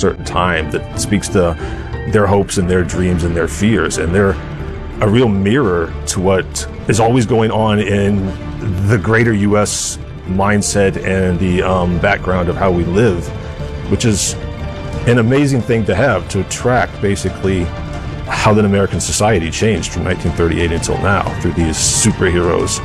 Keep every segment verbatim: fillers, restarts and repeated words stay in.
certain time that speaks to their hopes and their dreams and their fears. And they're a real mirror to what is always going on in the greater U S mindset and the um, background of how we live, which is an amazing thing to have, to track basically how the American society changed from nineteen thirty-eight until now through these superheroes.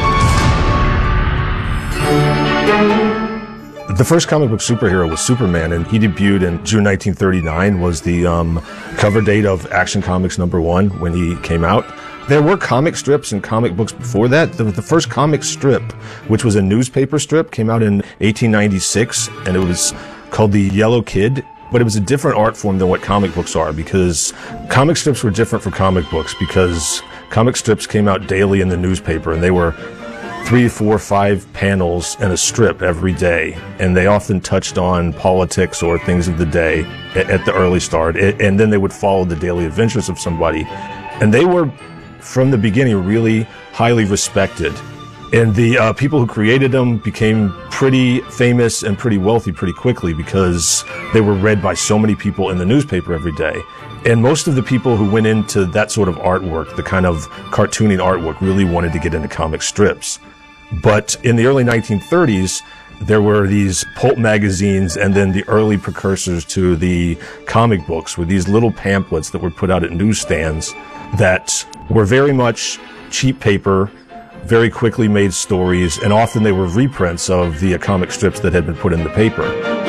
The first comic book superhero was Superman, and he debuted in June nineteen thirty-nine, was the um, cover date of Action Comics number one when he came out. There were comic strips and comic books before that. The, the first comic strip, which was a newspaper strip, came out in eighteen ninety-six, and it was called The Yellow Kid. But it was a different art form than what comic books are, because comic strips were different from comic books, because comic strips came out daily in the newspaper, and they were three, four, five panels and a strip every day. And they often touched on politics or things of the day at, at the early start. It, and then they would follow the daily adventures of somebody. And they were, from the beginning, really highly respected. And the uh, people who created them became pretty famous and pretty wealthy pretty quickly because they were read by so many people in the newspaper every day. And most of the people who went into that sort of artwork, the kind of cartooning artwork, really wanted to get into comic strips. But in the early nineteen thirties, there were these pulp magazines, and then the early precursors to the comic books were these little pamphlets that were put out at newsstands that were very much cheap paper, very quickly made stories, and often they were reprints of the uh, comic strips that had been put in the paper.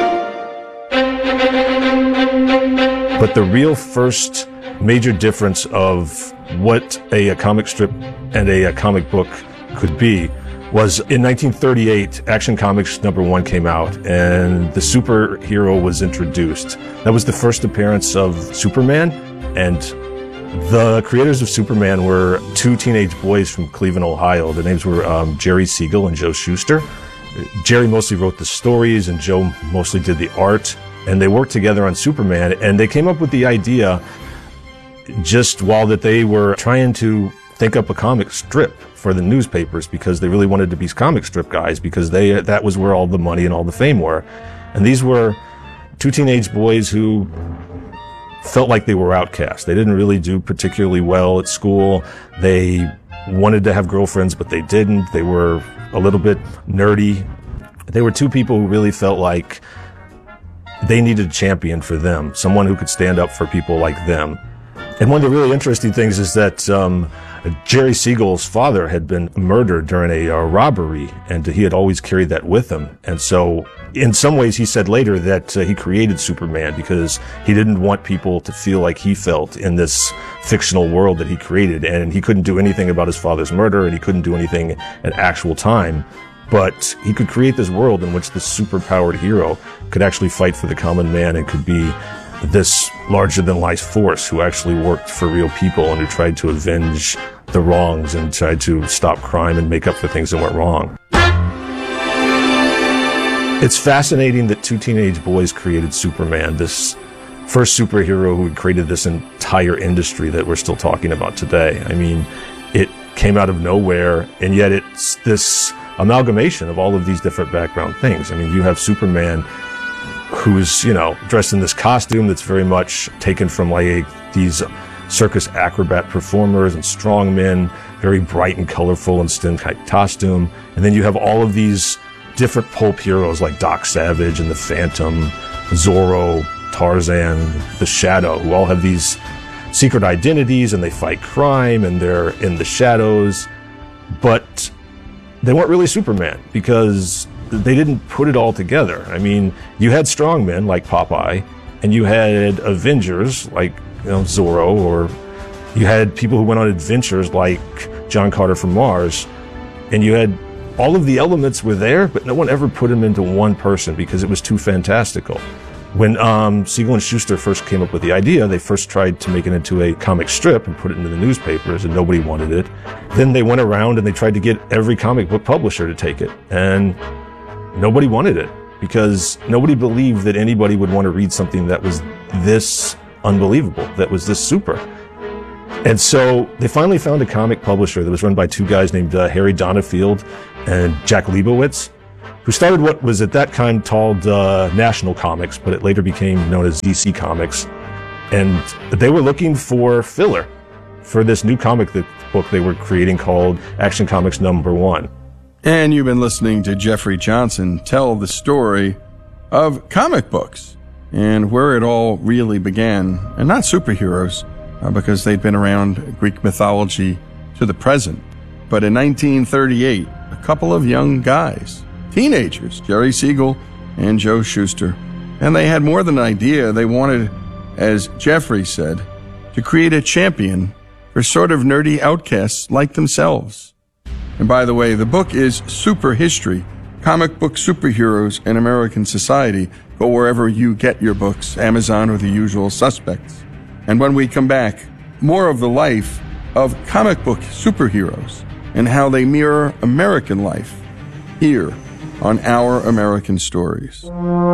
But the real first major difference of what a, a comic strip and a, a comic book could be was in nineteen thirty-eight, Action Comics number one came out, and the superhero was introduced. That was the first appearance of Superman, and the creators of Superman were two teenage boys from Cleveland, Ohio. Their names were um, Jerry Siegel and Joe Shuster. Jerry mostly wrote the stories, and Joe mostly did the art, and they worked together on Superman, and they came up with the idea just while that they were trying to think up a comic strip for the newspapers, because they really wanted to be comic strip guys, because they that was where all the money and all the fame were. And these were two teenage boys who felt like they were outcasts. They didn't really do particularly well at school. They wanted to have girlfriends, but they didn't. They were a little bit nerdy. They were two people who really felt like they needed a champion for them, someone who could stand up for people like them. And one of the really interesting things is that um, Jerry Siegel's father had been murdered during a uh, robbery, and he had always carried that with him. And so in some ways he said later that uh, he created Superman because he didn't want people to feel like he felt in this fictional world that he created. And he couldn't do anything about his father's murder, and he couldn't do anything at actual time. But he could create this world in which this superpowered hero could actually fight for the common man and could be this larger-than-life force who actually worked for real people and who tried to avenge the wrongs and tried to stop crime and make up for things that went wrong. It's fascinating that two teenage boys created Superman, this first superhero who had created this entire industry that we're still talking about today. I mean, it came out of nowhere, and yet it's this amalgamation of all of these different background things. I mean, you have Superman who's, you know, dressed in this costume that's very much taken from like these circus acrobat performers and strongmen, very bright and colorful and skin type costume. And then you have all of these different pulp heroes like Doc Savage and the Phantom, Zorro, Tarzan, the Shadow, who all have these secret identities and they fight crime and they're in the shadows. But they weren't really Superman because they didn't put it all together. I mean, you had strongmen like Popeye, and you had Avengers like, you know, Zorro, or you had people who went on adventures like John Carter from Mars, and you had all of the elements were there, but no one ever put them into one person because it was too fantastical. When um, Siegel and Shuster first came up with the idea, they first tried to make it into a comic strip and put it into the newspapers, and nobody wanted it. Then they went around and they tried to get every comic book publisher to take it, and nobody wanted it because nobody believed that anybody would want to read something that was this unbelievable, that was this super. And so they finally found a comic publisher that was run by two guys named uh, Harry Donifield and Jack Leibowitz. who started what was at that time called uh, National Comics, but it later became known as D C Comics. And they were looking for filler for this new comic that, book they were creating called Action Comics Number One. And you've been listening to Jeffrey Johnson tell the story of comic books and where it all really began. And not superheroes, uh, because they'd been around Greek mythology to the present. But in nineteen thirty-eight, a couple of young guys, teenagers, Jerry Siegel and Joe Shuster, and they had more than an idea. They wanted, as Jeffrey said, to create a champion for sort of nerdy outcasts like themselves. And by the way, the book is Super History, Comic Book Superheroes in American Society. Go wherever you get your books, Amazon or the usual suspects. And when we come back, more of the life of comic book superheroes and how they mirror American life here on Our American Stories.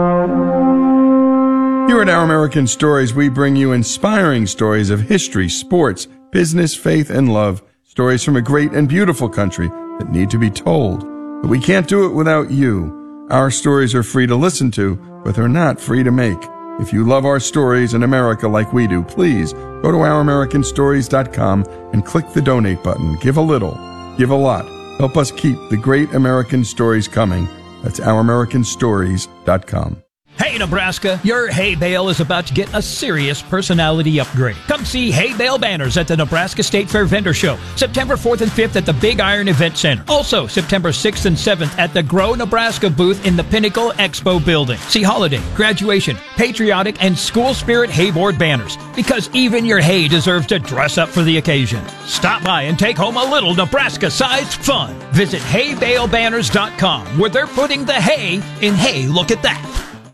Here at Our American Stories, we bring you inspiring stories of history, sports, business, faith, and love. Stories from a great and beautiful country that need to be told. But we can't do it without you. Our stories are free to listen to, but they're not free to make. If you love our stories in America like we do, please go to our american stories dot com and click the donate button. Give a little, give a lot. Help us keep the great American stories coming. That's our american stories dot com. Hey, Nebraska, your hay bale is about to get a serious personality upgrade. Come see Hay Bale Banners at the Nebraska State Fair Vendor Show, September fourth and fifth at the Big Iron Event Center. Also, September sixth and seventh at the Grow Nebraska booth in the Pinnacle Expo Building. See holiday, graduation, patriotic, and school spirit hay board banners, because even your hay deserves to dress up for the occasion. Stop by and take home a little Nebraska-sized fun. Visit hay bale banners dot com, where they're putting the hay in Hey, Look at That.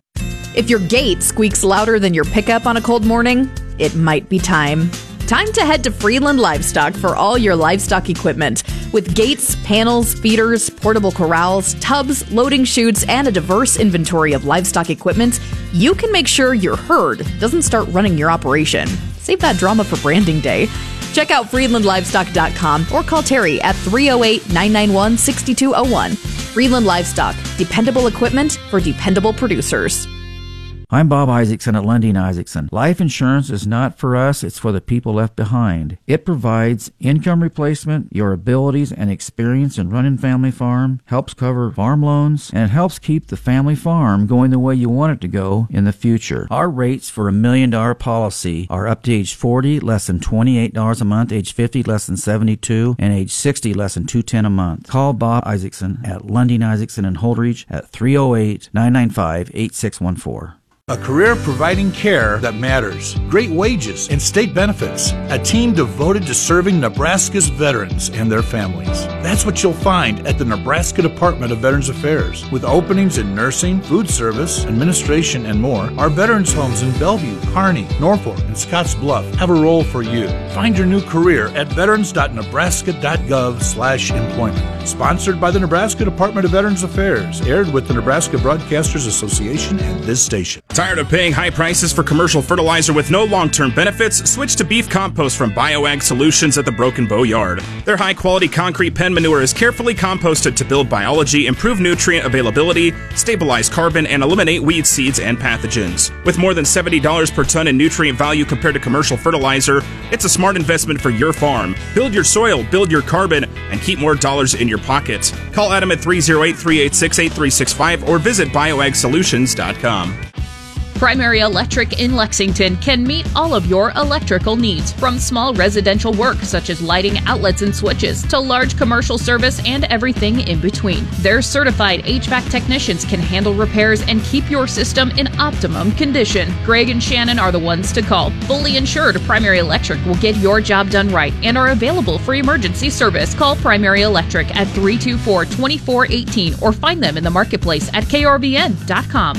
If your gate squeaks louder than your pickup on a cold morning, it might be time. Time to head to Freeland Livestock for all your livestock equipment. With gates, panels, feeders, portable corrals, tubs, loading chutes, and a diverse inventory of livestock equipment, you can make sure your herd doesn't start running your operation. Save that drama for branding day. Check out freeland livestock dot com or call Terry at three oh eight, nine nine one, six two oh one. Freeland Livestock, dependable equipment for dependable producers. I'm Bob Isaacson at Lundin Isaacson. Life insurance is not for us, it's for the people left behind. It provides income replacement, your abilities and experience in running family farm, helps cover farm loans, and it helps keep the family farm going the way you want it to go in the future. Our rates for a million dollar policy are up to age forty, less than twenty-eight dollars a month, age fifty, less than seventy-two dollars, and age sixty, less than two hundred ten dollars a month. Call Bob Isaacson at Lundin Isaacson in Holdridge at three oh eight, nine nine five, eight six one four. A career providing care that matters, great wages and state benefits, a team devoted to serving Nebraska's veterans and their families. That's what you'll find at the Nebraska Department of Veterans Affairs. With openings in nursing, food service, administration, and more, our veterans homes in Bellevue, Kearney, Norfolk, and Scotts Bluff have a role for you. Find your new career at veterans dot nebraska dot gov slash employment. Sponsored by the Nebraska Department of Veterans Affairs, aired with the Nebraska Broadcasters Association and this station. Tired of paying high prices for commercial fertilizer with no long-term benefits? Switch to beef compost from BioAg Solutions at the Broken Bow Yard. Their high-quality concrete pen manure is carefully composted to build biology, improve nutrient availability, stabilize carbon, and eliminate weed seeds and pathogens. With more than seventy dollars per ton in nutrient value compared to commercial fertilizer, it's a smart investment for your farm. Build your soil, build your carbon, and keep more dollars in your pocket. Call Adam at three oh eight, three eight six, eight three six five or visit bioag solutions dot com. Primary Electric in Lexington can meet all of your electrical needs, from small residential work such as lighting, outlets, and switches, to large commercial service and everything in between. Their certified H V A C technicians can handle repairs and keep your system in optimum condition. Greg and Shannon are the ones to call. Fully insured, Primary Electric will get your job done right and are available for emergency service. Call Primary Electric at three two four, two four one eight or find them in the marketplace at K R V N dot com.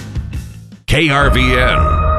K R V N.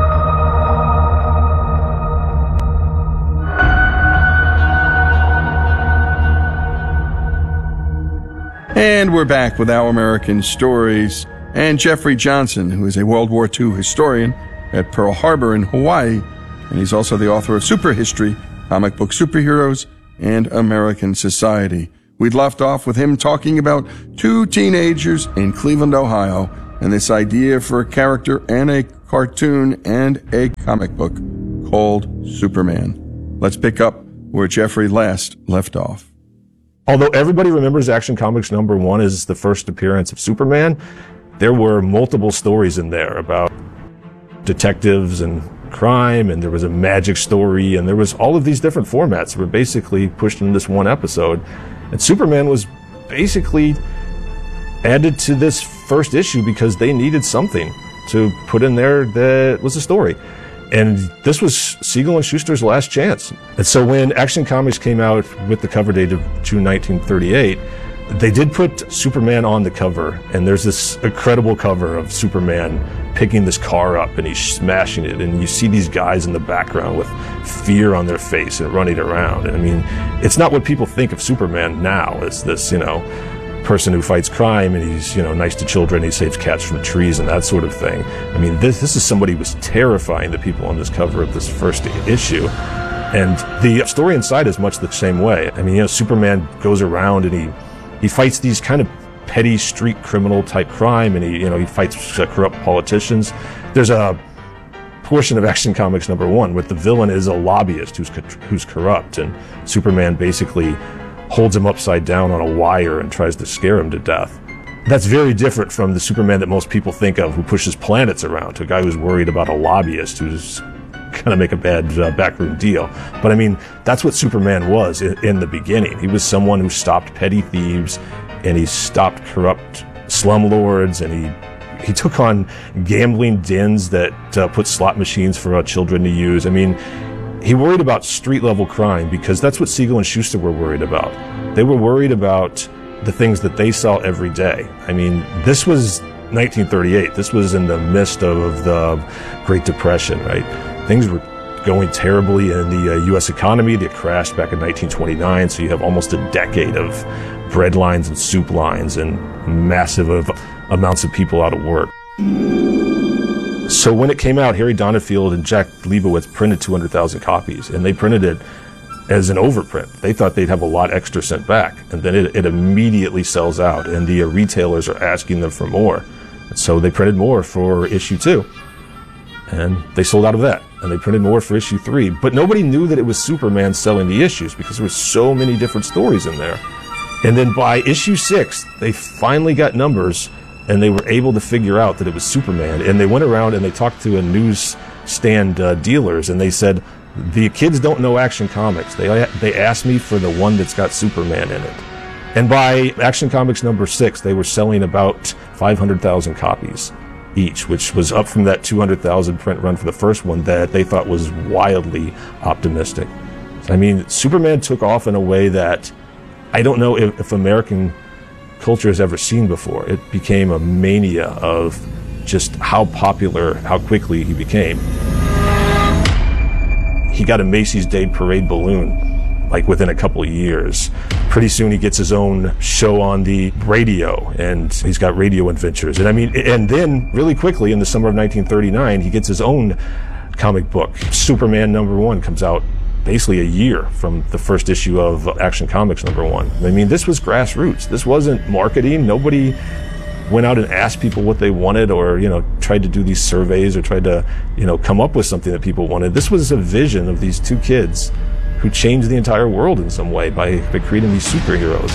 And we're back with Our American Stories and Jeffrey Johnson, who is a World War Two historian at Pearl Harbor in Hawaii, and he's also the author of Super History, Comic Book Superheroes, and American Society. We'd left off with him talking about two teenagers in Cleveland, Ohio, and this idea for a character and a cartoon and a comic book called Superman. Let's pick up where Jeffrey last left off. Although everybody remembers Action Comics number one as the first appearance of Superman, there were multiple stories in there about detectives and crime, and there was a magic story, and there was all of these different formats that were basically pushed in this one episode. And Superman was basically added to this first issue because they needed something to put in there that was a story. And this was Siegel and Schuster's last chance. And so when Action Comics came out with the cover date of June nineteen thirty-eight, they did put Superman on the cover, and there's this incredible cover of Superman picking this car up and he's smashing it, and you see these guys in the background with fear on their face and running around. And I mean, it's not what people think of Superman now as this, you know, person who fights crime and he's, you know, nice to children, he saves cats from trees and that sort of thing. I mean, this this is somebody who was terrifying the people on this cover of this first issue. And the story inside is much the same way. I mean, you know, Superman goes around and he he fights these kind of petty street criminal type crime, and he, you know, he fights uh, corrupt politicians. There's a portion of Action Comics number one where the villain is a lobbyist who's who's corrupt, and Superman basically holds him upside down on a wire and tries to scare him to death. That's very different from the Superman that most people think of, who pushes planets around, to a guy who's worried about a lobbyist who's going to make a bad uh, backroom deal. But I mean, that's what Superman was in, in the beginning. He was someone who stopped petty thieves, and he stopped corrupt slumlords, and he he took on gambling dens that uh, put slot machines for uh, children to use. I mean, he worried about street-level crime because that's what Siegel and Schuster were worried about. They were worried about the things that they saw every day. I mean, this was nineteen thirty-eight. This was in the midst of the Great Depression, right? Things were going terribly in the uh, U S economy. They crashed back in nineteen twenty-nine, so you have almost a decade of bread lines and soup lines and massive of amounts of people out of work. So when it came out, Harry Donenfeld and Jack Leibowitz printed two hundred thousand copies, and they printed it as an overprint. They thought they'd have a lot extra sent back, and then it, it immediately sells out, and the uh, retailers are asking them for more. And so they printed more for issue two, and they sold out of that, and they printed more for issue three. But nobody knew that it was Superman selling the issues because there were so many different stories in there. And then by issue six, they finally got numbers, and they were able to figure out that it was Superman. And they went around and they talked to a newsstand uh, dealers, and they said, the kids don't know Action Comics. They they asked me for the one that's got Superman in it. And by Action Comics number six, they were selling about five hundred thousand copies each, which was up from that two hundred thousand print run for the first one that they thought was wildly optimistic. I mean, Superman took off in a way that I don't know if, if American culture has ever seen before. It became a mania of just how popular, how quickly he became. He got a Macy's Day Parade balloon, like within a couple of years. Pretty soon he gets his own show on the radio, and he's got radio adventures. And I mean, and then really quickly in the summer of nineteen thirty-nine, he gets his own comic book. Superman number one comes out basically a year from the first issue of Action Comics number one. I mean, this was grassroots. This wasn't marketing. Nobody went out and asked people what they wanted, or, you know, tried to do these surveys or tried to, you know, come up with something that people wanted. This was a vision of these two kids who changed the entire world in some way by, by creating these superheroes.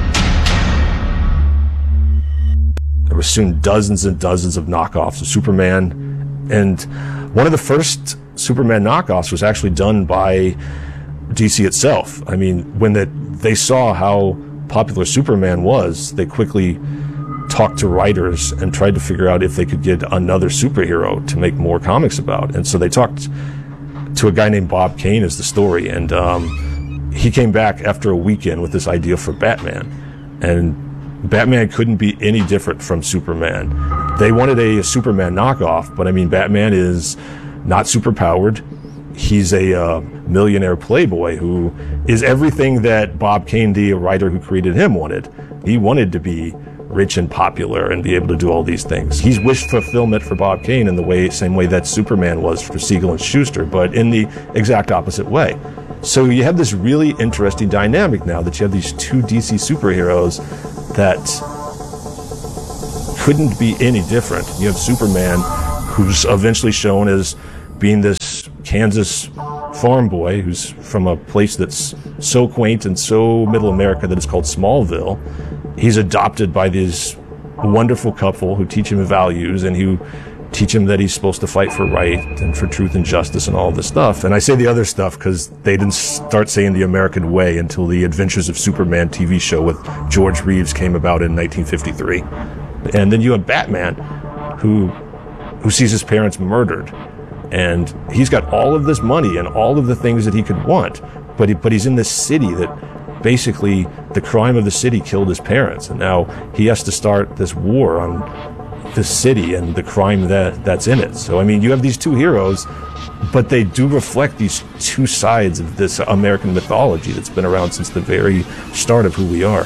There were soon dozens and dozens of knockoffs of Superman, and one of the first Superman knockoffs was actually done by D C itself. I mean, when the, they saw how popular Superman was, they quickly talked to writers and tried to figure out if they could get another superhero to make more comics about. And so they talked to a guy named Bob Kane as the story, and um, he came back after a weekend with this idea for Batman. And Batman couldn't be any different from Superman. They wanted a, a Superman knockoff, but I mean, Batman is not superpowered. He's a uh, millionaire playboy who is everything that Bob Kane, the writer who created him, wanted. He wanted to be rich and popular and be able to do all these things. He's wish fulfillment for Bob Kane in the way, same way that Superman was for Siegel and Schuster, but in the exact opposite way. So you have this really interesting dynamic now that you have these two D C superheroes that couldn't be any different. You have Superman, who's eventually shown as being this Kansas farm boy who's from a place that's so quaint and so middle America that it's called Smallville. He's adopted by this wonderful couple who teach him values and who teach him that he's supposed to fight for right and for truth and justice and all this stuff. And I say the other stuff because they didn't start saying the American way until the Adventures of Superman T V show with George Reeves came about in nineteen fifty-three. And then you have Batman, who who sees his parents murdered. And he's got all of this money and all of the things that he could want, but he, but he's in this city that basically the crime of the city killed his parents, and now he has to start this war on this city and the crime that that's in it. So I mean, you have these two heroes, but they do reflect these two sides of this American mythology that's been around since the very start of who we are.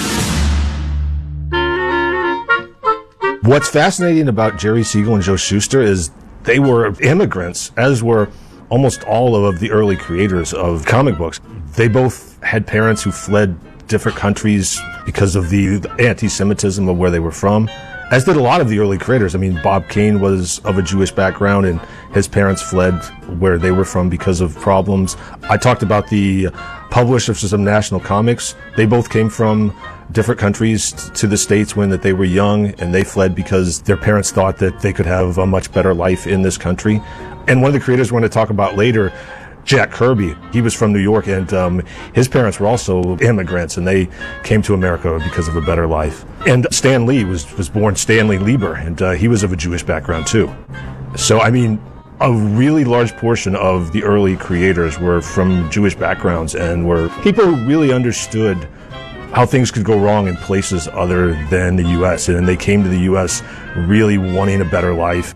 What's fascinating about Jerry Siegel and Joe Shuster is they were immigrants, as were almost all of the early creators of comic books. They both had parents who fled different countries because of the anti-Semitism of where they were from, as did a lot of the early creators. I mean, Bob Kane was of a Jewish background, and his parents fled where they were from because of problems. I talked about the publishers of National Comics. They both came from different countries to the States when that they were young, and they fled because their parents thought that they could have a much better life in this country. And one of the creators we're going to talk about later, Jack Kirby, he was from New York, and um, his parents were also immigrants, and they came to America because of a better life. And Stan Lee was, was born Stanley Lieber, and uh, he was of a Jewish background too. So, I mean, a really large portion of the early creators were from Jewish backgrounds and were people who really understood how things could go wrong in places other than the U S, and they came to the U S really wanting a better life.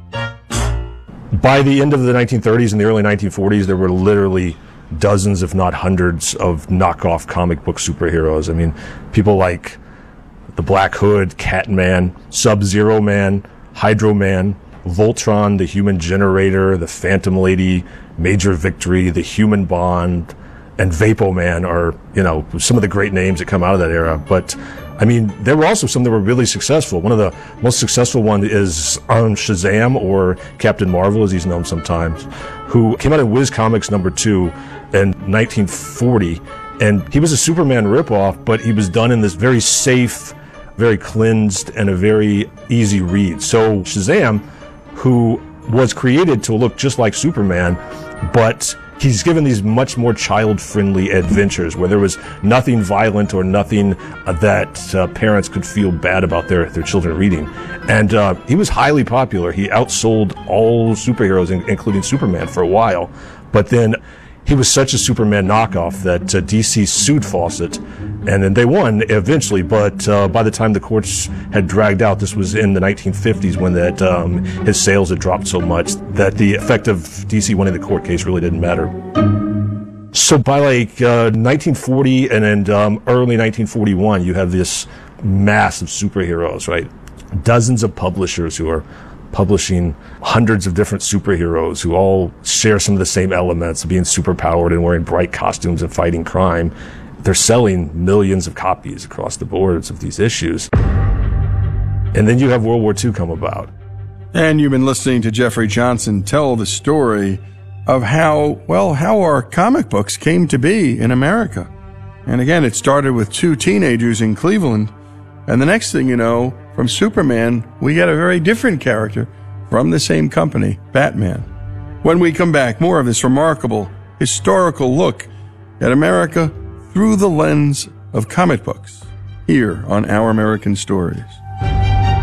By the end of the nineteen thirties and the early nineteen forties, there were literally dozens, if not hundreds, of knockoff comic book superheroes. I mean, people like the Black Hood, Catman, Sub-Zero Man, Hydro Man, Voltron, the Human Generator, the Phantom Lady, Major Victory, the Human Bond, and Vapo Man are, you know, some of the great names that come out of that era. But, I mean, there were also some that were really successful. One of the most successful ones is um, Shazam, or Captain Marvel, as he's known sometimes, who came out in Whiz Comics number two in nineteen forty. And he was a Superman ripoff, but he was done in this very safe, very cleansed, and a very easy read. So Shazam, who was created to look just like Superman, but he's given these much more child-friendly adventures where there was nothing violent or nothing uh, that uh, parents could feel bad about their, their children reading. And uh, he was highly popular. He outsold all superheroes, in, including Superman, for a while. But then he was such a Superman knockoff that uh, D C sued Fawcett, and then they won eventually. But uh, by the time the courts had dragged out, this was in the nineteen fifties when that um, his sales had dropped so much that the effect of D C winning the court case really didn't matter. So by like uh, nineteen forty and then um, early nineteen forty-one, you have this mass of superheroes, right? Dozens of publishers who are publishing hundreds of different superheroes who all share some of the same elements of being superpowered and wearing bright costumes and fighting crime. They're selling millions of copies across the boards of these issues. And then you have World War Two come about. And you've been listening to Jeffrey Johnson tell the story of how, well, how our comic books came to be in America. And again, it started with two teenagers in Cleveland. And the next thing you know, from Superman, we get a very different character from the same company, Batman. When we come back, more of this remarkable historical look at America through the lens of comic books, here on Our American Stories.